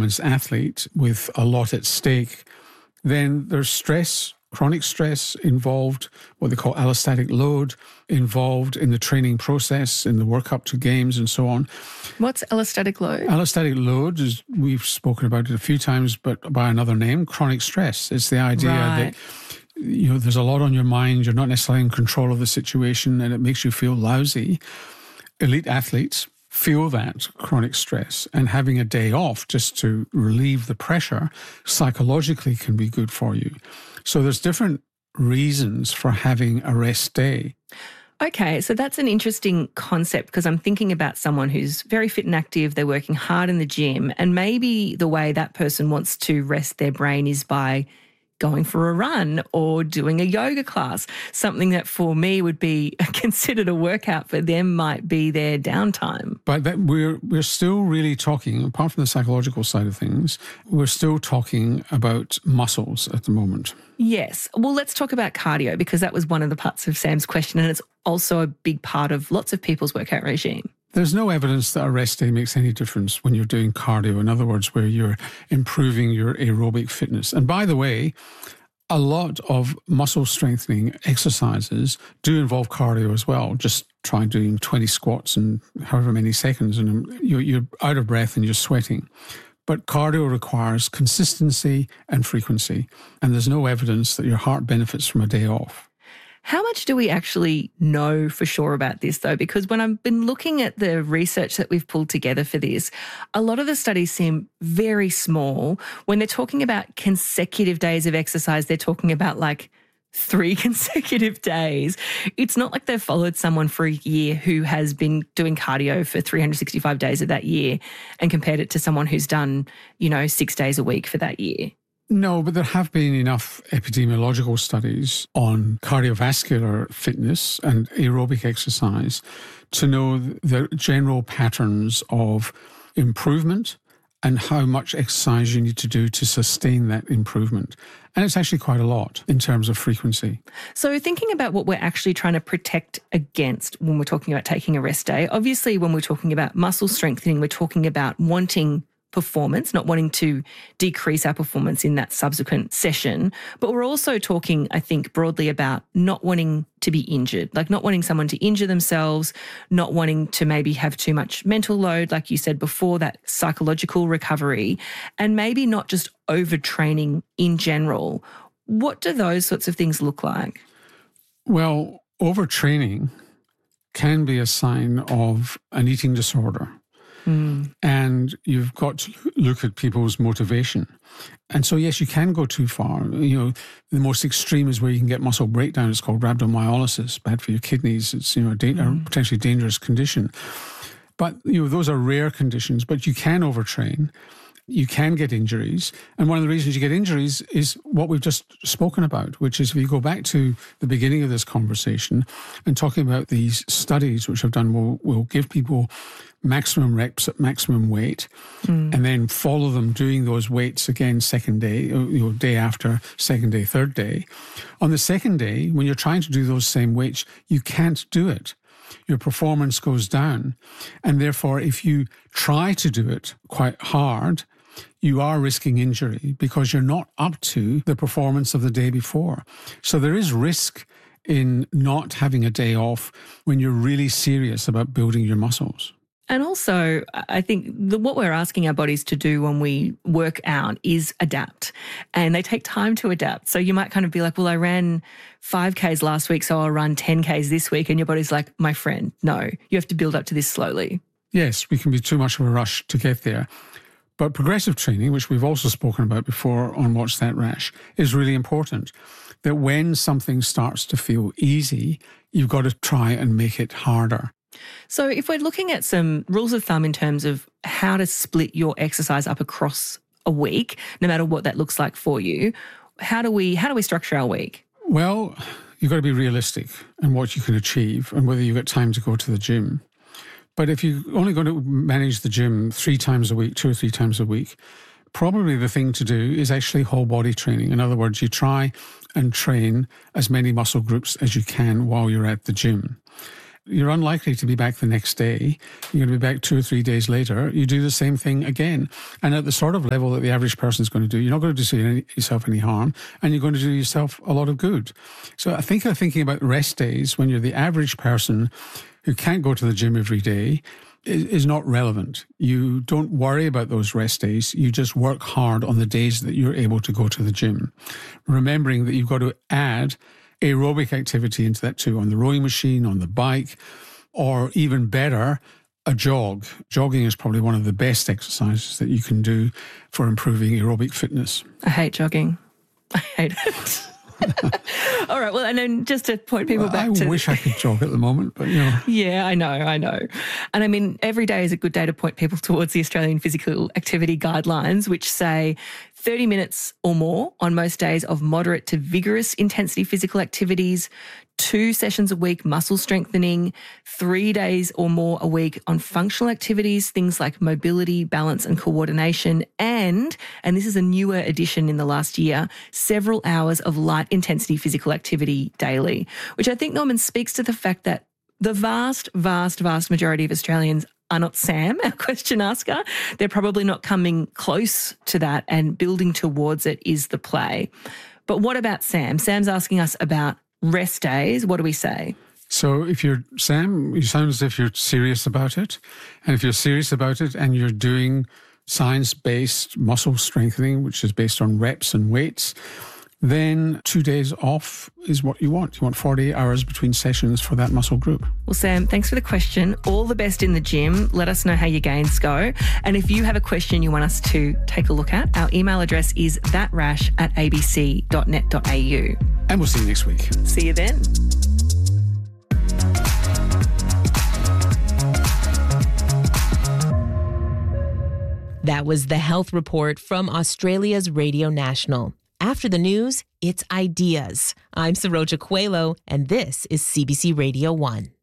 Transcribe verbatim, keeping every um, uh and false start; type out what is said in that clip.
endurance athlete with a lot at stake, then there's stress, chronic stress involved, what they call allostatic load, involved in the training process, in the work up to games and so on. What's allostatic load? Allostatic load is, we've spoken about it a few times, but by another name, chronic stress. It's the idea Right. that, you know, there's a lot on your mind, you're not necessarily in control of the situation, and it makes you feel lousy. Elite athletes feel that chronic stress, and having a day off just to relieve the pressure psychologically can be good for you. So there's different reasons for having a rest day. Okay, so that's an interesting concept because I'm thinking about someone who's very fit and active, they're working hard in the gym, and maybe the way that person wants to rest their brain is by going for a run or doing a yoga class. Something that for me would be considered a workout, for them might be their downtime. But that we're we're still really talking, apart from the psychological side of things, we're still talking about muscles at the moment. Yes. Well, let's talk about cardio because that was one of the parts of Sam's question, and it's also a big part of lots of people's workout regime. There's no evidence that a rest day makes any difference when you're doing cardio. In other words, where you're improving your aerobic fitness. And by the way, a lot of muscle strengthening exercises do involve cardio as well. Just try doing twenty squats in however many seconds and you're, you're out of breath and you're sweating. But cardio requires consistency and frequency. And there's no evidence that your heart benefits from a day off. How much do we actually know for sure about this, though? Because when I've been looking at the research that we've pulled together for this, a lot of the studies seem very small. When they're talking about consecutive days of exercise, they're talking about like three consecutive days. It's not like they've followed someone for a year who has been doing cardio for three hundred sixty-five days of that year and compared it to someone who's done, you know, six days a week for that year. No, but there have been enough epidemiological studies on cardiovascular fitness and aerobic exercise to know the general patterns of improvement and how much exercise you need to do to sustain that improvement. And it's actually quite a lot in terms of frequency. So thinking about what we're actually trying to protect against when we're talking about taking a rest day, obviously when we're talking about muscle strengthening, we're talking about wanting performance, not wanting to decrease our performance in that subsequent session. But we're also talking, I think, broadly about not wanting to be injured, like not wanting someone to injure themselves, not wanting to maybe have too much mental load, like you said before, that psychological recovery, and maybe not just overtraining in general. What do those sorts of things look like? Well, overtraining can be a sign of an eating disorder. Mm. And you've got to look at people's motivation. And so, yes, you can go too far. You know, the most extreme is where you can get muscle breakdown. It's called rhabdomyolysis, bad for your kidneys. It's, you know, a, da- mm. a potentially dangerous condition. But, you know, those are rare conditions, but you can overtrain. You can get injuries. And one of the reasons you get injuries is what we've just spoken about, which is if you go back to the beginning of this conversation and talking about these studies which have done, will will give people maximum reps at maximum weight mm. and then follow them doing those weights again second day, you know, day after, second day, third day. On the second day, when you're trying to do those same weights, you can't do it. Your performance goes down. And therefore, if you try to do it quite hard, you are risking injury because you're not up to the performance of the day before. So there is risk in not having a day off when you're really serious about building your muscles. And also, I think the, what we're asking our bodies to do when we work out is adapt. And they take time to adapt. So you might kind of be like, well, I ran five Ks last week, so I'll run ten Ks this week. And your body's like, my friend, no, you have to build up to this slowly. Yes, we can be too much of a rush to get there. But progressive training, which we've also spoken about before on Watch That Rash, is really important. That when something starts to feel easy, you've got to try and make it harder. So if we're looking at some rules of thumb in terms of how to split your exercise up across a week, no matter what that looks like for you, how do we how do we structure our week? Well, you've got to be realistic in what you can achieve and whether you've got time to go to the gym. But if you're only going to manage the gym three times a week, two or three times a week, probably the thing to do is actually whole body training. In other words, you try and train as many muscle groups as you can while you're at the gym. you're unlikely to be back the next day. You're going to be back two or three days later. You do the same thing again. And at the sort of level that the average person is going to do, you're not going to do yourself any harm, and you're going to do yourself a lot of good. So I think I'm thinking about rest days when you're the average person who can't go to the gym every day is not relevant. You don't worry about those rest days. You just work hard on the days that you're able to go to the gym, remembering that you've got to add aerobic activity into that too, on the rowing machine, on the bike, or even better, a jog. Jogging is probably one of the best exercises that you can do for improving aerobic fitness. I hate jogging. I hate it. All right. Well, and then just to point people well, back I to... I wish I could jog at the moment, but, you know. Yeah, I know, I know. And I mean, every day is a good day to point people towards the Australian Physical Activity Guidelines, which say thirty minutes or more on most days of moderate to vigorous intensity physical activities, two sessions a week muscle strengthening, three days or more a week on functional activities, things like mobility, balance and coordination, and, and this is a newer addition in the last year, several hours of light intensity physical activity daily, which I think, Norman, speaks to the fact that the vast, vast, vast majority of Australians are not Sam, our question asker. They're probably not coming close to that, and building towards it is the play. But what about Sam? Sam's asking us about rest days. What do we say? So if you're, Sam, you sound as if you're serious about it. And if you're serious about it and you're doing science-based muscle strengthening, which is based on reps and weights, then two days off is what you want. You want forty hours between sessions for that muscle group. Well, Sam, thanks for the question. All the best in the gym. Let us know how your gains go. And if you have a question you want us to take a look at, our email address is thatrash at a b c dot net dot a u. And we'll see you next week. See you then. That was the Health Report from Australia's Radio National. After the news, it's ideas. I'm Saroja Coelho, and this is C B C Radio one.